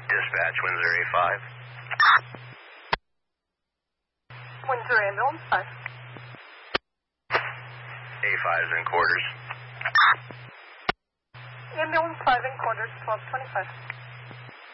Dispatch, Windsor A5. Windsor Ambulance 5. A5's in quarters. Ambulance 5 in quarters, 1225.